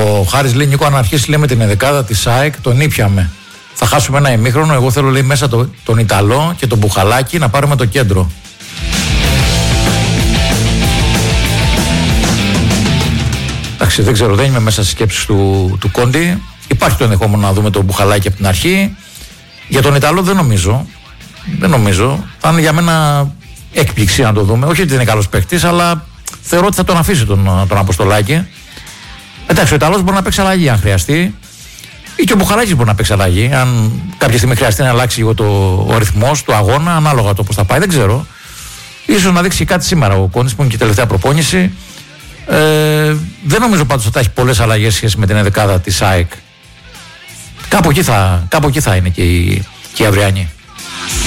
Ο Χάρης λέει: Νίκο, αν αρχίσει λέμε την ενδεκάδα της ΑΕΚ, τον ήπιαμε. Θα χάσουμε ένα ημίχρονο. Εγώ θέλω, λέει, μέσα τον Ιταλό και τον Μπουχαλάκη να πάρουμε το κέντρο. Εντάξει, δεν ξέρω, δεν είμαι μέσα στις σκέψεις του Κόντι. Υπάρχει το ενδεχόμενο να δούμε τον Μπουχαλάκη από την αρχή. Για τον Ιταλό δεν νομίζω. Δεν νομίζω. Θα είναι για μένα έκπληξη να το δούμε. Όχι ότι δεν είναι καλός παίκτης, αλλά θεωρώ ότι θα τον αφήσει τον Αποστολάκη. Εντάξει, ο Ιταλός μπορεί να παίξει αλλαγή αν χρειαστεί. Ή και ο Μπουχαλάκης μπορεί να παίξει αλλαγή. Αν κάποια στιγμή χρειαστεί να αλλάξει λίγο ο ρυθμός του αγώνα, ανάλογα το πώς θα πάει, δεν ξέρω. Ίσως να δείξει κάτι σήμερα ο Κόντις που είναι και η τελευταία προπόνηση. Δεν νομίζω πάντως ότι θα έχει πολλές αλλαγές σχέση με την ενδεκάδα της ΑΕΚ. Κάπου εκεί θα είναι και η αυριανή.